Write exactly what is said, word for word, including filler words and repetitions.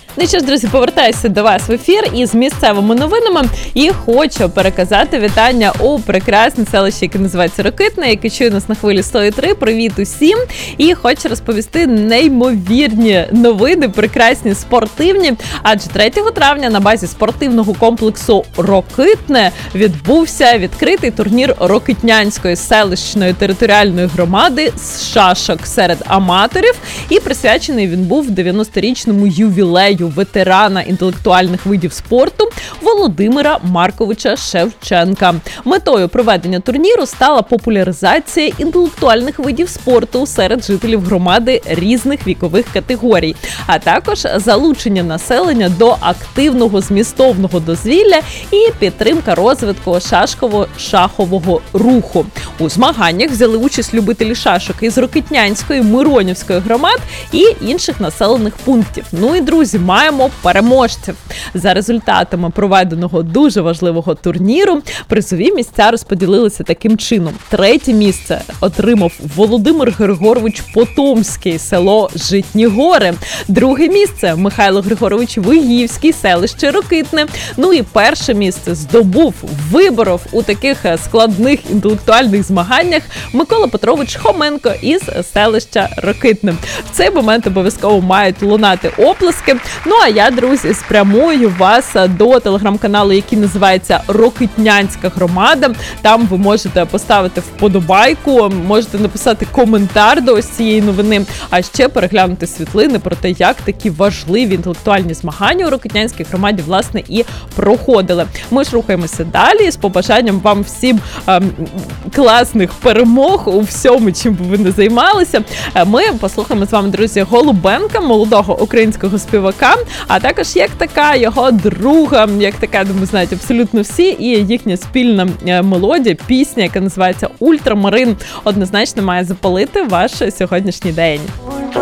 Ну що ж, друзі, повертаюся до вас в ефір із місцевими новинами і хочу переказати вітання у прекрасне селище, яке називається Рокитне, яке чує нас на хвилі сто і три. Привіт усім! І хочу розповісти неймовірні новини, прекрасні, спортивні. Адже третього травня на базі спортивного комплексу Рокитне відбувся відкритий турнір Рокитнянської селищної територіальної громади з шашок серед аматорів. І присвячений він був дев'яносторічному ювілею ветерана інтелектуальних видів спорту Володимира Марковича Шевченка. Метою проведення турніру стала популяризація інтелектуальних видів спорту серед жителів громади різних вікових категорій, а також залучення населення до активного змістовного дозвілля і підтримка розвитку шашково-шахового руху. У змаганнях взяли участь любителі шашок із Рокитнянської, Миронівської громад і інших населених пунктів. Ну і, друзі, маємо переможців. За результатами проведеного дуже важливого турніру призові місця розподілилися таким чином. Третє місце отримав Володимир Григорович Потомський, село Житні Гори. Друге місце Михайло Григорович Вигівський, селище Рокитне. Ну і перше місце здобув, виборов у таких складних інтелектуальних змаганнях Микола Петрович Хоменко із селища Рокитне. В цей момент обов'язково мають лунати оплески. Ну а я, друзі, спрямую вас до телеграм-каналу, який називається Рокитнянська громада. Там ви можете поставити вподобайку, можете написати коментар до ось цієї новини, а ще переглянути світлини про те, як такі важливі інтелектуальні змагання у Рокитнянській громаді, власне, і проходили. Ми ж рухаємося далі з побажанням вам всім ем, класних перемог у всьому, чим би ви не займалися. Ми послухаємо з вами, друзі, Голубенка, молодого українського співака, а також як така його друга, як така, думаю, знають абсолютно всі, і їхня спільна мелодія, пісня, яка називається «Ультрамарин», однозначно має запалити ваш сьогоднішній день.